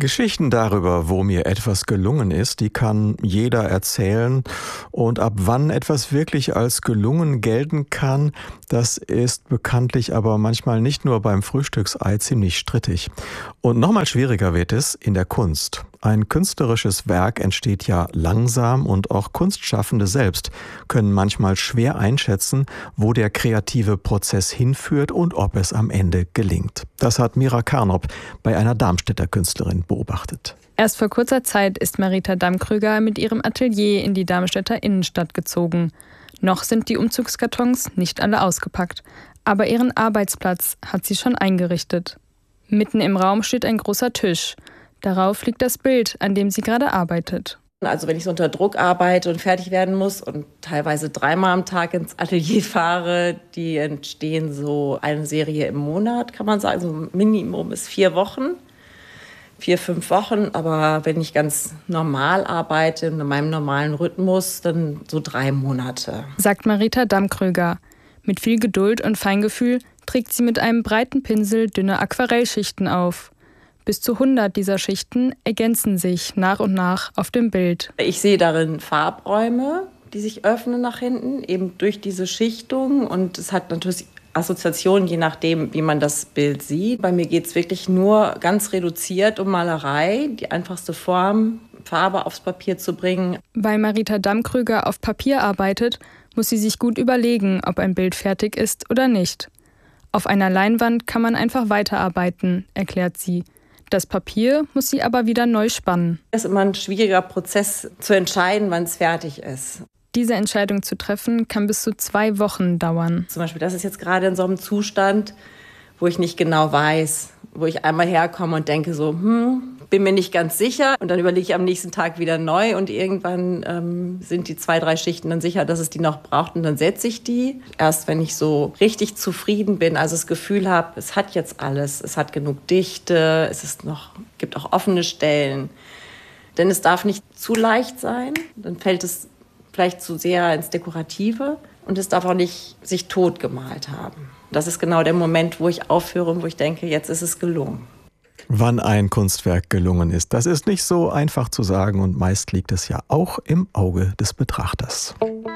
Geschichten darüber, wo mir etwas gelungen ist, die kann jeder erzählen. Und ab wann etwas wirklich als gelungen gelten kann, das ist bekanntlich aber manchmal nicht nur beim Frühstücksei ziemlich strittig. Und nochmal schwieriger wird es in der Kunst. Ein künstlerisches Werk entsteht ja langsam und auch Kunstschaffende selbst können manchmal schwer einschätzen, wo der kreative Prozess hinführt und ob es am Ende gelingt. Das hat Mira Karnop bei einer Darmstädter Künstlerin beobachtet. Erst vor kurzer Zeit ist Marita Dammkrüger mit ihrem Atelier in die Darmstädter Innenstadt gezogen. Noch sind die Umzugskartons nicht alle ausgepackt, aber ihren Arbeitsplatz hat sie schon eingerichtet. Mitten im Raum steht ein großer Tisch. Darauf liegt das Bild, an dem sie gerade arbeitet. Also wenn ich so unter Druck arbeite und fertig werden muss und teilweise 3-mal am Tag ins Atelier fahre, die entstehen so eine Serie im Monat, kann man sagen. So Minimum ist 4 Wochen, 4-5 Wochen. Aber wenn ich ganz normal arbeite, in meinem normalen Rhythmus, dann so 3 Monate. Sagt Marita Dammkrüger. Mit viel Geduld und Feingefühl trägt sie mit einem breiten Pinsel dünne Aquarellschichten auf. Bis zu 100 dieser Schichten ergänzen sich nach und nach auf dem Bild. Ich sehe darin Farbräume, die sich öffnen nach hinten, eben durch diese Schichtung. Und es hat natürlich Assoziationen, je nachdem, wie man das Bild sieht. Bei mir geht es wirklich nur ganz reduziert um Malerei, die einfachste Form, Farbe aufs Papier zu bringen. Weil Marita Dammkrüger auf Papier arbeitet, muss sie sich gut überlegen, ob ein Bild fertig ist oder nicht. Auf einer Leinwand kann man einfach weiterarbeiten, erklärt sie. Das Papier muss sie aber wieder neu spannen. Es ist immer ein schwieriger Prozess zu entscheiden, wann es fertig ist. Diese Entscheidung zu treffen, kann bis zu 2 Wochen dauern. Zum Beispiel, das ist jetzt gerade in so einem Zustand, wo ich nicht genau weiß, wo ich einmal herkomme und denke so, bin mir nicht ganz sicher. Und dann überlege ich am nächsten Tag wieder neu und irgendwann sind die 2-3 Schichten dann sicher, dass es die noch braucht und dann setze ich die. Erst wenn ich so richtig zufrieden bin, also das Gefühl habe, es hat jetzt alles, es hat genug Dichte, gibt auch offene Stellen. Denn es darf nicht zu leicht sein, dann fällt es vielleicht zu sehr ins Dekorative und es darf auch nicht sich totgemalt haben. Das ist genau der Moment, wo ich aufhöre und wo ich denke, jetzt ist es gelungen. Wann ein Kunstwerk gelungen ist, das ist nicht so einfach zu sagen und meist liegt es ja auch im Auge des Betrachters.